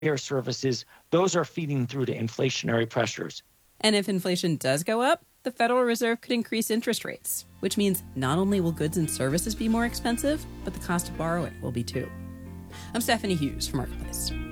care services, those are feeding through to inflationary pressures. And if inflation does go up, the Federal Reserve could increase interest rates, which means not only will goods and services be more expensive, but the cost of borrowing will be too. I'm Stephanie Hughes for Marketplace.